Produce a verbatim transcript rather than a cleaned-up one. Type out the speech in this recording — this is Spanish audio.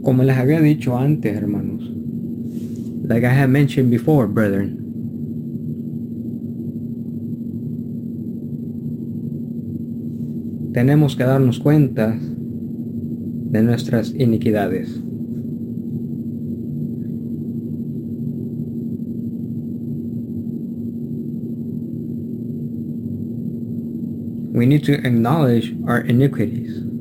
Como les había dicho antes, hermanos, like I had mentioned before, brethren, tenemos que darnos cuenta de nuestras iniquidades. We need to acknowledge our iniquities.